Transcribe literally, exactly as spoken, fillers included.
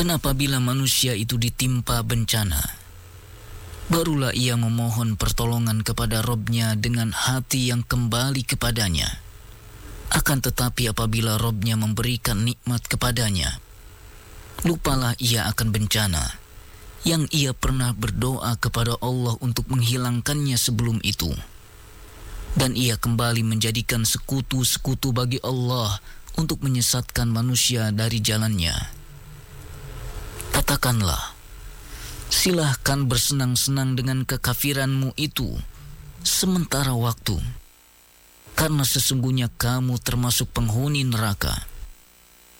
Dan apabila manusia itu ditimpa bencana, barulah ia memohon pertolongan kepada Robnya dengan hati yang kembali kepadanya. Akan tetapi apabila Robnya memberikan nikmat kepadanya, lupalah ia akan bencana yang ia pernah berdoa kepada Allah untuk menghilangkannya sebelum itu. Dan ia kembali menjadikan sekutu-sekutu bagi Allah untuk menyesatkan manusia dari jalannya. Katakanlah, silahkan bersenang-senang dengan kekafiranmu itu sementara waktu, karena sesungguhnya kamu termasuk penghuni neraka.